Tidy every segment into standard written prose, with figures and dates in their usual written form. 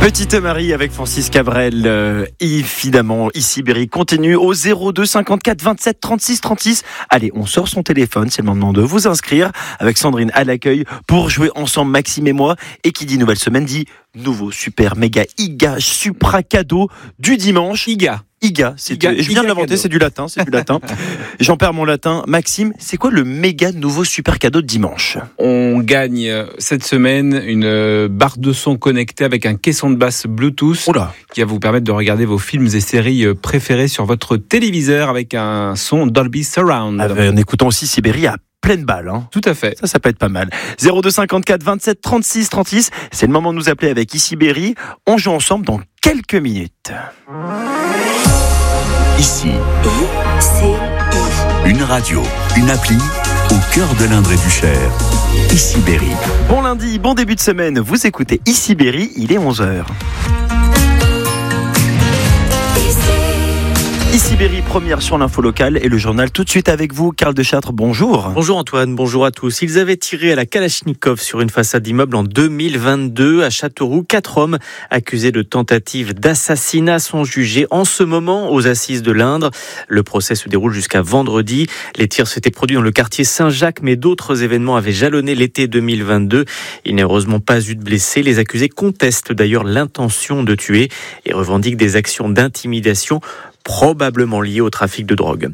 Petite Marie avec Francis Cabrel, évidemment, ici Berry continue au 02 54 27 36 36. Allez, on sort son téléphone, c'est le moment de vous inscrire avec Sandrine à l'accueil pour jouer ensemble Maxime et moi. Et qui dit nouvelle semaine dit nouveau super méga IGA supra cadeau du dimanche. IGA, je viens de l'inventer, cadeau. C'est du latin. J'en perds mon latin. Maxime, c'est quoi le méga nouveau super cadeau de dimanche ? On gagne cette semaine une barre de son connectée avec un caisson de basse Bluetooth qui va vous permettre de regarder vos films et séries préférés sur votre téléviseur avec un son Dolby Surround. En écoutant aussi Sibérie à pleine balle. Tout à fait. Ça peut être pas mal. 02 54 27 36 36. C'est le moment de nous appeler avec ici Berry. On joue ensemble dans quelques minutes. Ici, une radio, une appli au cœur de l'Indre et du Cher. Ici Berry. Bon lundi, bon début de semaine. Vous écoutez Ici Berry, il est 11h. Ici Berry, première sur l'info locale et le journal tout de suite avec vous. Karl Deschâtres, bonjour. Bonjour Antoine, bonjour à tous. Ils avaient tiré à la Kalachnikov sur une façade d'immeuble en 2022 à Châteauroux. 4 hommes accusés de tentative d'assassinat sont jugés en ce moment aux assises de l'Indre. Le procès se déroule jusqu'à vendredi. Les tirs s'étaient produits dans le quartier Saint-Jacques, mais d'autres événements avaient jalonné l'été 2022. Il n'y a heureusement pas eu de blessés. Les accusés contestent d'ailleurs l'intention de tuer et revendiquent des actions d'intimidation probablement lié au trafic de drogue.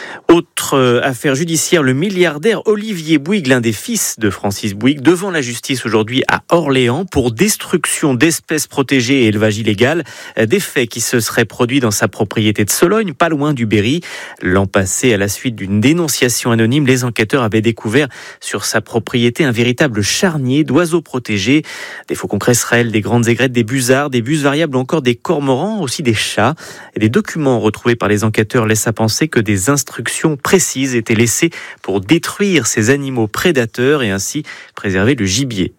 Autre affaire judiciaire, le milliardaire Olivier Bouygues, l'un des fils de Francis Bouygues, devant la justice aujourd'hui à Orléans pour destruction d'espèces protégées et élevage illégal, des faits qui se seraient produits dans sa propriété de Sologne, pas loin du Berry. L'an passé, à la suite d'une dénonciation anonyme, les enquêteurs avaient découvert sur sa propriété un véritable charnier d'oiseaux protégés, des faucons cresserelles, des grandes aigrettes, des busards, des buses variables, encore des cormorans, aussi des chats. Et des documents retrouvés par les enquêteurs laissent à penser que des instructions précises étaient laissées pour détruire ces animaux prédateurs et ainsi préserver le gibier.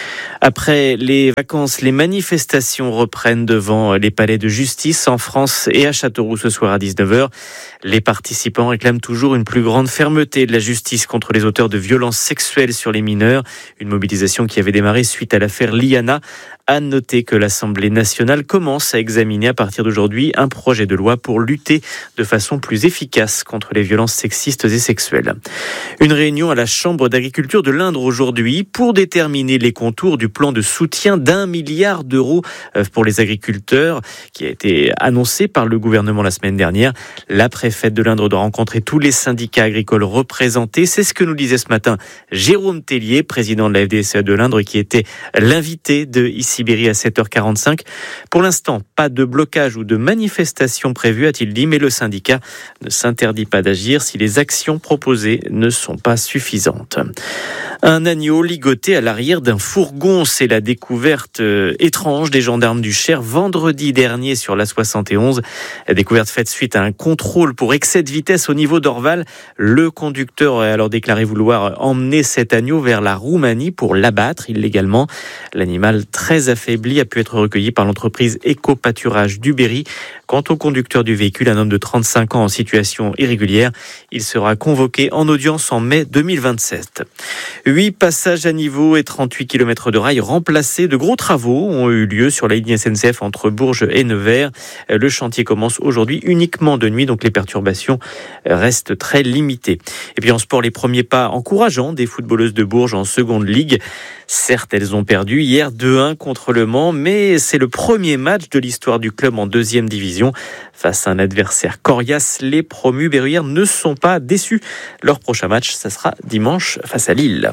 Après les vacances, les manifestations reprennent devant les palais de justice en France et à Châteauroux ce soir à 19h. Les participants réclament toujours une plus grande fermeté de la justice contre les auteurs de violences sexuelles sur les mineurs. Une mobilisation qui avait démarré suite à l'affaire Liana. À noter que l'Assemblée nationale commence à examiner à partir d'aujourd'hui un projet de loi pour lutter de façon plus efficace contre les violences sexistes et sexuelles. Une réunion à la Chambre d'agriculture de l'Indre aujourd'hui pour déterminer les contours du plan de soutien d'1 milliard d'euros pour les agriculteurs qui a été annoncé par le gouvernement la semaine dernière. La préfète de l'Indre doit rencontrer tous les syndicats agricoles représentés. C'est ce que nous disait ce matin Jérôme Tellier, président de la FDSEA de l'Indre, qui était l'invité de Berry à 7h45. Pour l'instant, pas de blocage ou de manifestation prévue, a-t-il dit, mais le syndicat ne s'interdit pas d'agir si les actions proposées ne sont pas suffisantes. Un agneau ligoté à l'arrière d'un fourgon, c'est la découverte étrange des gendarmes du Cher vendredi dernier sur la 71. La découverte faite suite à un contrôle pour excès de vitesse au niveau d'Orval. Le conducteur aurait alors déclaré vouloir emmener cet agneau vers la Roumanie pour l'abattre illégalement. L'animal très affaibli a pu être recueilli par l'entreprise Éco-Pâturage du Berry. Quant au conducteur du véhicule, un homme de 35 ans en situation irrégulière, il sera convoqué en audience en mai 2027. 8 passages à niveau et 38 km de rails remplacés. De gros travaux ont eu lieu sur la ligne SNCF entre Bourges et Nevers. Le chantier commence aujourd'hui uniquement de nuit, donc les perturbations restent très limitées. Et puis en sport, les premiers pas encourageants des footballeuses de Bourges en seconde ligue. Certes, elles ont perdu hier 2-1 contre Le Mans, mais c'est le premier match de l'histoire du club en deuxième division. Face à un adversaire coriace, les promus berruières ne sont pas déçus. Leur prochain match, ça sera dimanche face à Lille.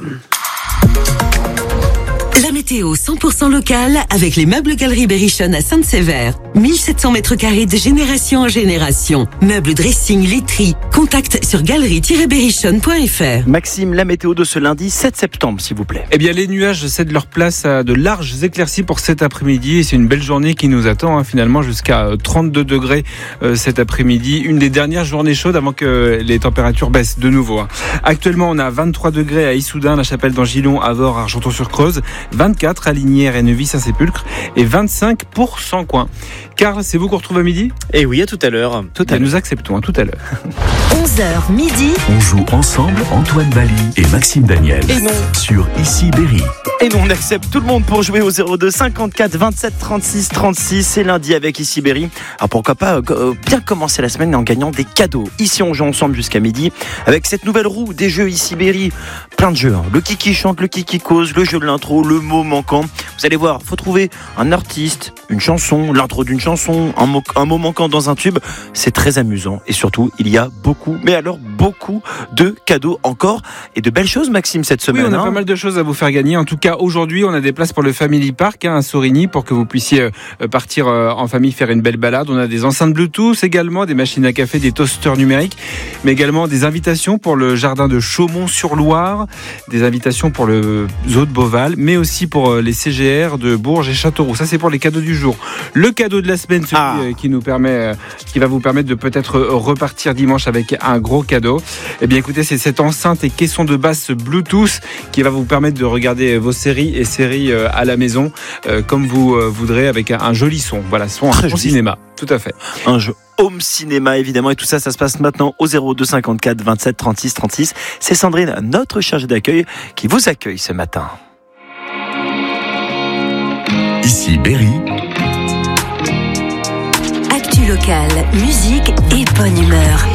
La météo 100% locale avec les meubles Galeries Berrichon à Saint-Sévère. 1700 mètres carrés de génération en génération. Meubles, dressing, literie. Contact sur galerie-berrichon.fr. Maxime, la météo de ce lundi 7 septembre, s'il vous plaît. Eh bien, les nuages cèdent leur place à de larges éclaircies pour cet après-midi. Et c'est une belle journée qui nous attend, finalement, jusqu'à 32 degrés cet après-midi. Une des dernières journées chaudes avant que les températures baissent de nouveau. Actuellement, on a 23 degrés à Issoudun, la Chapelle d'Angillon, Avord, Argenton-sur-Creuse. 24 à Lignières et Neuvy-Saint-Sépulcre et 25 pour Sancoin. Karl, c'est vous qu'on retrouve à midi ? Et oui, à tout à l'heure. Nous acceptons, à tout à l'heure. 11h midi. On joue ensemble Antoine Bali et Maxime Daniel. Et non. Sur Ici Berry. Et nous, on accepte tout le monde pour jouer au 02 54 27 36 36. C'est lundi avec Ici Berry. Alors pourquoi pas bien commencer la semaine en gagnant des cadeaux. Ici, on joue ensemble jusqu'à midi avec cette nouvelle roue des jeux Ici Berry. Plein de jeux. Le Kiki chante, le Kiki cause, le jeu de l'intro, le mot manquant. Vous allez voir, faut trouver un artiste, une chanson, l'intro d'une chanson, un mot manquant dans un tube. C'est très amusant. Et surtout, il y a beaucoup, mais alors beaucoup de cadeaux encore et de belles choses, Maxime, cette semaine. Oui, on a pas mal de choses à vous faire gagner. En tout cas, aujourd'hui, on a des places pour le Family Park à Sorigny pour que vous puissiez partir en famille faire une belle balade. On a des enceintes Bluetooth également, des machines à café, des toasters numériques, mais également des invitations pour le jardin de Chaumont-sur-Loire, des invitations pour le zoo de Beauval, mais aussi pour les CGR de Bourges et Châteauroux. Ça, c'est pour les cadeaux du jour. Le cadeau de la semaine, celui qui va vous permettre de peut-être repartir dimanche avec un gros cadeau. Eh bien, écoutez, c'est cette enceinte et caisson de basse Bluetooth qui va vous permettre de regarder vos séries à la maison comme vous voudrez avec un joli son. Voilà, son cinéma. Tout à fait. Un jeu home cinéma, évidemment. Et tout ça, ça se passe maintenant au 02 54 27 36 36. C'est Sandrine, notre chargée d'accueil, qui vous accueille ce matin. Ici Berry. Actu locale, musique et bonne humeur.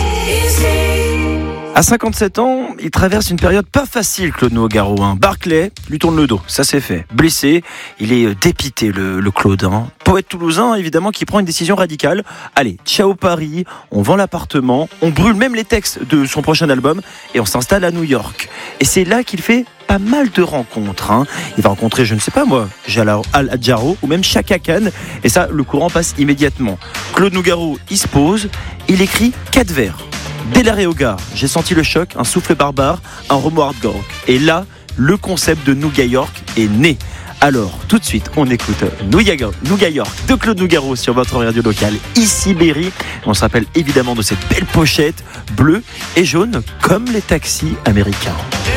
À 57 ans, il traverse une période pas facile, Claude Nougaro. Barclay lui tourne le dos, ça c'est fait. Blessé, il est dépité, le Claude. Poète toulousain, évidemment, qui prend une décision radicale. Allez, ciao Paris, on vend l'appartement, on brûle même les textes de son prochain album et on s'installe à New York. Et c'est là qu'il fait pas mal de rencontres. Il va rencontrer, je ne sais pas moi, Jalal Al-Adjaro ou même Chaka Khan. Et ça, le courant passe immédiatement. Claude Nougaro, il se pose, il écrit 4 vers. Dès l'arrêt au gare, j'ai senti le choc, un souffle barbare, un remords hardcore. Et là, le concept de Nouga York est né. Alors, tout de suite, on écoute Nouga York de Claude Nougaro sur votre radio locale, Ici Berry. On se rappelle évidemment de cette belle pochette bleue et jaune comme les taxis américains.